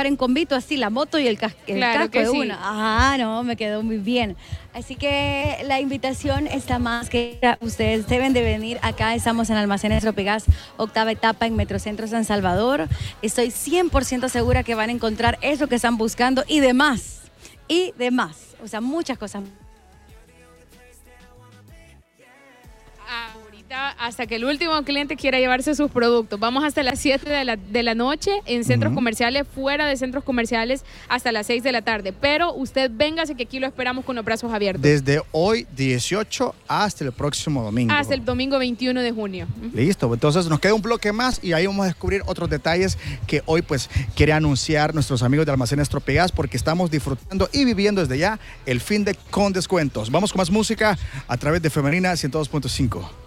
llevar en convito así la moto y el casco de sí. una. Ah, no, me quedó muy bien. Así que la invitación está más que ustedes deben de venir acá. Estamos en Almacenes Tropigas, octava etapa en Metrocentro San Salvador. Estoy 100% segura que van a encontrar eso que están buscando y demás. Y demás. O sea, muchas cosas. Ahorita, hasta que el último cliente quiera llevarse sus productos. Vamos hasta las 7 de la noche en centros comerciales, fuera de centros comerciales hasta las 6 de la tarde. Pero usted véngase que aquí lo esperamos con los brazos abiertos. Desde hoy 18 hasta el próximo domingo. Hasta el domingo 21 de junio. Listo, entonces nos queda un bloque más y ahí vamos a descubrir otros detalles que hoy pues quiere anunciar nuestros amigos de Almacenes Tropigas, porque estamos disfrutando y viviendo desde ya el fin de con descuentos. Vamos con más música a través de Femenina 102.5.